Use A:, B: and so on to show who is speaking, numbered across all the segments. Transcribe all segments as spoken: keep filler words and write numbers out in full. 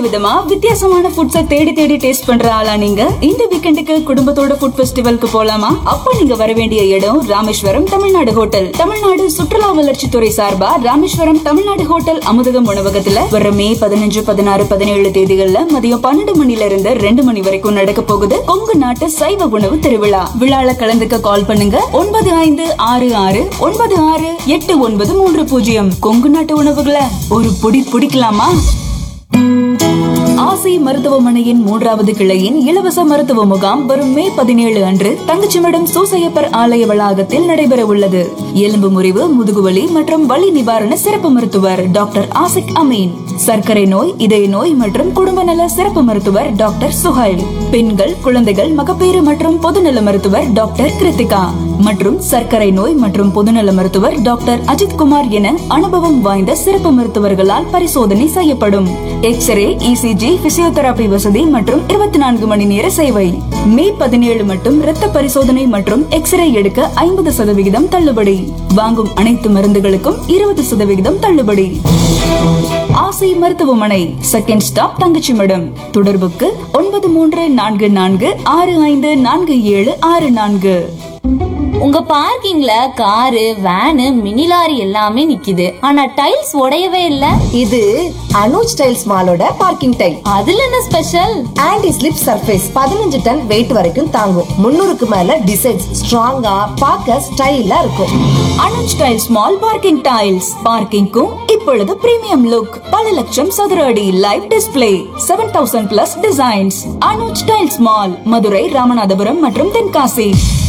A: விதமா வித்தியாசமான ஃபுட்ஸ தேடி தேடி டேஸ்ட் பண்ற ஆளா நீங்க? இந்த வீக்கெண்டுக்கு குடும்பத்தோட ஃபுட் ஃபெஸ்டிவலுக்கு போலாமா? அப்ப நீங்க வர வேண்டிய இடம் ராமேஸ்வரம் தமிழ்நாடு ஹோட்டல். தமிழ்நாடு சுற்றுலா வளர்ச்சித்துறை சார்பா ராமேஸ்வரம் தமிழ்நாடு ஹோட்டல் அமுதகம் உணவகத்துல வர மே பதினஞ்சு பதினாறு பதினேழு தேதிகள்ல மதியம் பன்னெண்டு மணில இருந்து ரெண்டு மணி வரைக்கும் நடக்க போகுது கொங்கு நாட்டு சைவ உணவு திருவிழா. விழால கலந்துக்க கால் பண்ணுங்க ஒன்பது ஐந்து ஆறு ஆறு ஒன்பது ஆறு எட்டு ஒன்பது மூன்று பூஜ்ஜியம். கொங்கு நாட்டு உணவுகளை ஒரு பொடி பிடிக்கலாமா? ஆசி மருத்துவமனையின் மூன்றாவது கிளையின் இலவச மருத்துவ முகாம் வரும் மே பதினேழு அன்று தங்கச்சிமடம் சூசையப்பர் ஆலய வளாகத்தில் நடைபெற உள்ளது. எலும்பு முறிவு, முதுகுவலி மற்றும் வலி நிவாரண சிறப்பு மருத்துவர் டாக்டர் ஆசிக் அமீன், சர்க்கரை நோய், இதய நோய் மற்றும் குடும்ப நல சிறப்பு மருத்துவர் டாக்டர் சுஹைல், பெண்கள், குழந்தைகள், மகப்பேறு மற்றும் பொதுநல மருத்துவர் டாக்டர் கிருத்திகா மற்றும் சர்க்கரை நோய் மற்றும் பொதுநல மருத்துவர் டாக்டர் அஜித் குமார் என அனுபவம் வாய்ந்த சிறப்பு மருத்துவர்களால் பரிசோதனை செய்யப்படும். எக்ஸ்ரே, இசிஜி, பிசியோதெரபி வசதி மற்றும் இருபத்தி நான்கு மணி நேர சேவை. மே பதினேழு மட்டும் இரத்த பரிசோதனை மற்றும் எக்ஸ்ரே எடுக்க ஐம்பது சதவிகிதம் தள்ளுபடி. வாங்கும் அனைத்து மருந்துகளுக்கும் இருபது சதவிகிதம் தள்ளுபடி. ஆசி மருத்துவமனை, செகண்ட் ஸ்டாப் தங்கச்சிமடம். தொடர்புக்கு ஒன்பது மூன்று நான்கு நான்கு ஆறு ஐந்து நான்கு ஏழு ஆறு நான்கு.
B: உங்க பார்க்கிங்ல காரு, வேனு, மினி லாரி எல்லாமே நிக்குது. ஆனா டைல்ஸ் உடையவே இல்ல.
C: இது அனுஜ் டைல்ஸ் மாலோட பார்க்கிங் டைல்.
B: அதுல என்ன ஸ்பெஷல்?
C: ஆன்டி ஸ்லிப் சர்ஃபேஸ் பதினஞ்சு டன் வெயிட் வரைக்கும் தாங்கும். முன்னூறுக்கு மேல டிசைன்ஸ், ஸ்ட்ராங்கா, பார்க்க ஸ்டைலா இருக்கும்.
A: Anuj tiles mall parking tiles. பார்க்கிங்கும் இப்பொழுது பிரீமியம் லுக். பல லட்சம் சதுர அடி live display, seven thousand plus designs. Anuj tiles mall, Madurai, Ramanathapuram மற்றும் தென்காசி.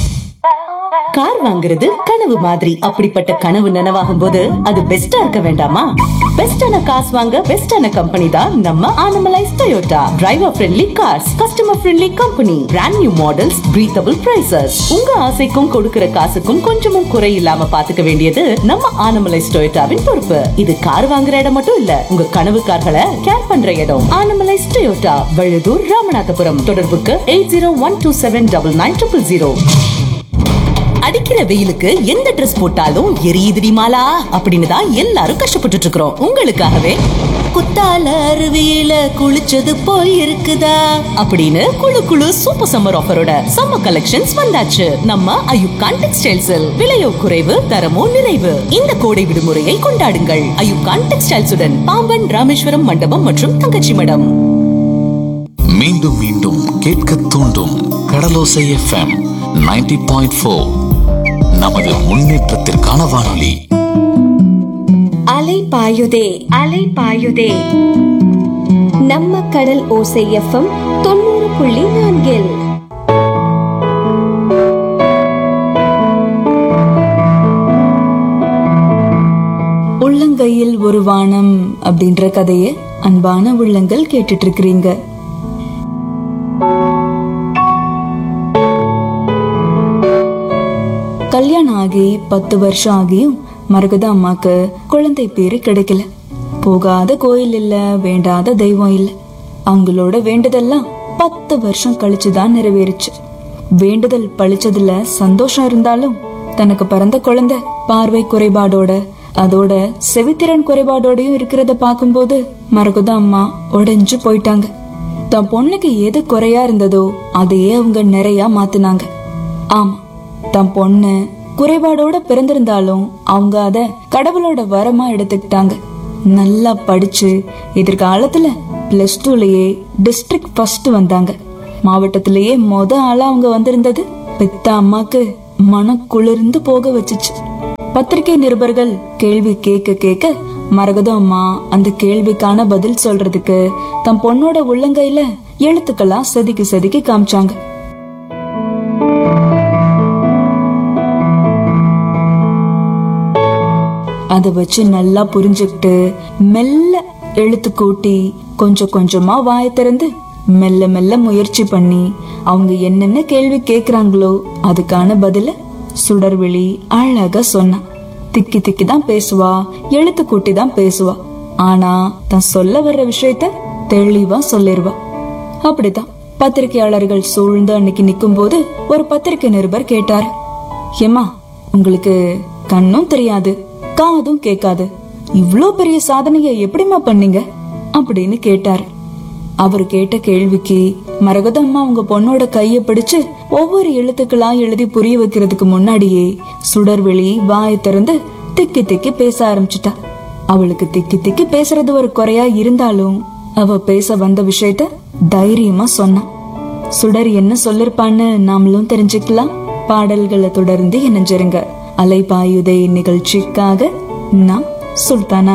D: கார் வாங்குறது கனவு மாதிரி. அப்படிப்பட்ட கனவு நனவாகும் போது அது பெஸ்டா இருக்க வேண்டாமா? பெஸ்டான காசு வாங்க பெஸ்டான கம்பெனி தான் நம்ம Anamallais Toyota. Driver friendly cars, customer friendly company, brand new models, breathable prices. உங்க ஆசைக்கும் கொடுக்கிற காசுக்கும் கொஞ்சமும் குறை இல்லாம பாத்துக்க வேண்டியது நம்ம ஆனமலைஸ் டொயோட்டாவின் பொறுப்பு. இது கார் வாங்குற இடம் மட்டும் இல்ல, உங்க கனவு கார்களை கேர் பண்ற இடம். ஆனமலைஸ் டொயோட்டா, வழுதூர், ராமநாதபுரம். தொடர்புக்கு eight zero one two seven double nine triple zero. அடிக்கிற வெயிலுக்கு எந்த ட்ரெஸ் போட்டாலும் எரியுதுடி மாலா அப்படின்னு தான் எல்லாரும் கஷ்டப்பட்டுட்டு இருக்கிறோம். உங்களுக்காகவே குத்தால அருவியில குளிச்சது போய் இருக்குதா அப்படின்னு குளு குளு சூப்பர் சம்மர் ஆஃபரோட சம்மர் கலெக்ஷன்ஸ் வந்தாச்சு நம்ம அயூப் கான் டெக்ஸ்டைல்ஸில். விலையோ குறைவு, தரமோ நிறைவு. இந்த கோடை விடுமுறையை கொண்டாடுங்கள் அயூப் கான் டெக்ஸ்டைல்ஸுடன். பாம்பன், ராமேஸ்வரம் மண்டபம் மற்றும் தங்கச்சி மடம்.
E: மீண்டும் மீண்டும் கேட்க தூண்டும் கடலோசை எஃப்எம் நைன்டி பாயிண்ட் ஃபோர். நமது முன்னேற்றத்திற்கான வானொலி.
F: அலை பாயுதே அலை பாயுதே நம்ம கடல் ஓசை எஃப்எம் தொண்ணூறு புள்ளி நான்கில்.
A: உள்ளங்கையில் ஒரு வானம் அப்படின்ற கதையை அன்பான உள்ளங்கள் கேட்டுட்டு இருக்கிறீங்க. கல்யாணம் ஆகி பத்து வருஷம் ஆகியும் மரகத அம்மாக்கு குழந்தை பேரு கிடைக்கல. போகாத கோயில் இல்ல, வேண்டாத தெய்வம் இல்ல. அவங்களோட வேண்டுதெல்லாம் பத்து வருஷம் கழிச்சுதான் நிறைவேறுச்சு. வேண்டுதல் பழிச்சதுல சந்தோஷம் இருந்தாலும் தனக்கு பிறந்த குழந்தை பார்வை குறைபாடோட, அதோட செவித்திறன் குறைபாடோடையும் இருக்கிறத பாக்கும்போது மரகத அம்மா உடைஞ்சு போயிட்டாங்க. தன் பொண்ணுக்கு எது குறையா இருந்ததோ அதையே அவங்க நிறைய மாத்தினாங்க. ஆமா, தன் பொண்ணு குறைபாடோட பிறந்திருந்தாலும் அவங்க அத கடவுளோட வரமா எடுத்துக்கிட்டாங்க. நல்லா படிச்சு எதிர்காலத்துல பிளஸ் டூலயே டிஸ்ட்ரிக்ட் ஃபர்ஸ்ட் வந்தாங்க. மாவட்டத்திலேயே மொத ஆளா அவங்க வந்திருந்தது பெத்த அம்மாக்கு மன குளிர்ந்து போக வச்சுச்சு. பத்திரிகை நிருபர்கள் கேள்வி கேட்க கேட்க மரகத அம்மா அந்த கேள்விக்கான பதில் சொல்றதுக்கு தன் பொண்ணோட உள்ளங்கையில எழுத்துக்களா செதுக்கி செதுக்கி காமிச்சாங்க. அத வச்சு நல்லா புரிஞ்சுக்கிட்டு மெல்ல எழுத்து கூட்டி கொஞ்சம் கொஞ்சமா வாய திறந்து மெல்ல மெல்ல முயற்சி பண்ணி அவங்க என்னென்ன கேள்வி கேக்குறாங்களோ அதுக்கான பதில சுடர்விழி அழகா சொன்னா. திக்கி திக்கி தான் பேசுவா, எழுத்து கூட்டி தான் பேசுவா. ஆனா தான் சொல்ல வர்ற விஷயத்த தெளிவா சொல்லிருவா. அப்படித்தான் பத்திரிகையாளர்கள் சூழ்ந்து அன்னைக்கு நிக்கும் போது ஒரு பத்திரிகை நிருபர் கேட்டாரு, ஏமா உங்களுக்கு கண்ணும் தெரியாது காதும் கேட்காது, இவ்ளோ பெரிய சாதனைய எப்படிமா பண்ணீங்க அப்படின்னு கேட்டாரு. அவர் கேட்ட கேள்விக்கு மரகத அம்மா அவங்க பொண்ணோட கைய பிடிச்சு ஒவ்வொரு எழுத்துக்களா எழுதி புரிய வைக்கிறதுக்கு முன்னாடியே சுடர்விழி வாயை திறந்து திக்கி திக்கி பேச ஆரம்பிச்சுட்டா. அவளுக்கு திக்கி திக்கி பேசுறது ஒரு குறையா இருந்தாலும் அவ பேச வந்த விஷயத்த தைரியமா சொன்னா. சுடர் என்ன சொல்லிருப்பான்னு நாமளும் தெரிஞ்சுக்கலாம். பாடல்களை தொடர்ந்து இணைஞ்சிருங்க. அலைபாயுதை நிகழ்ச்சிக்காக நான் சுல்தானா.